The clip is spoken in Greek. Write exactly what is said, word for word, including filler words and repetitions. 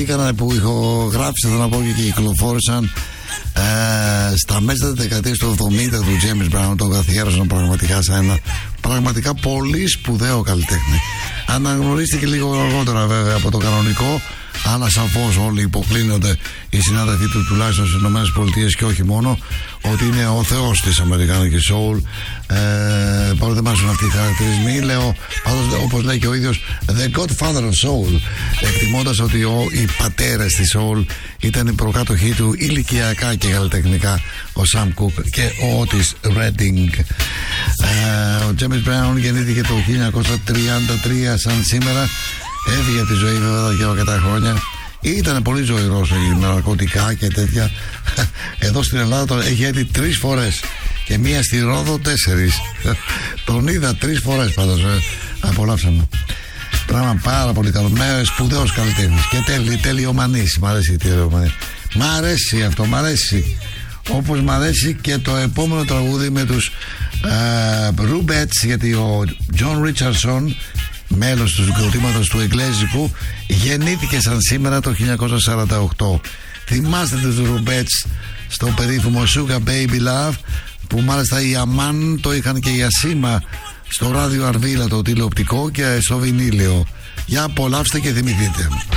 βγήκαν, που ηχογράφησαν, θα να πω, και κυκλοφόρησαν ε, στα μέσα της δεκαετίας του εβδομήντα του James Brown. Τον καθιέρωσαν πραγματικά σαν ένα πραγματικά πολύ σπουδαίο καλλιτέχνη. Αναγνωρίστηκε λίγο αργότερα βέβαια από το κανονικό, αλλά σαφώς όλοι υποκλίνονται, οι συνάδελφοι του τουλάχιστον στις ΗΠΑ και όχι μόνο, ότι είναι ο θεός της αμερικάνικης soul. Ε, Μπορεί δεν μάθουν αυτοί οι χαρακτηρισμοί. Λέω πάντως, όπως λέει και ο ίδιος, The Godfather of Soul, εκτιμώντας ότι ο, οι πατέρες της soul ήταν οι προκάτοχοί του ηλικιακά και καλλιτεχνικά, ο Sam Cooke και ο Otis Redding. Ε, ο James Brown γεννήθηκε το χίλια εννιακόσια τριάντα τρία, σαν σήμερα. Έφυγε από τη ζωή βέβαια και αρκετά χρόνια. Ήταν πολύ ζωηρός με ναρκωτικά και τέτοια. Εδώ στην Ελλάδα τον έχει έρθει τρεις φορές και μία στη Ρόδο τέσσερις. Τον είδα τρεις φορές πάντως. Ε. Απολαύσαμε. Πράγμα πάρα πολύ καλό. Με σπουδαίος καλλιτέχνης και τέλει, τελειομανής. Μ' αρέσει η τελειομανή. Μ' αρέσει αυτό, μ' αρέσει. Όπως μ' αρέσει και το επόμενο τραγούδι με τους uh, Rubettes, γιατί ο John Richardson, μέλος του συγκροτήματος του Εγγλέζικου, γεννήθηκε σαν σήμερα το χίλια εννιακόσια σαράντα οκτώ. Θυμάστε τους Rubettes στο περίφημο Sugar Baby Love, που μάλιστα η Αμάν το είχαν και η Ασίμα στο ράδιο Αρβίλα το τηλεοπτικό και στο βινίλιο. Για απολαύστε και θυμηθείτε.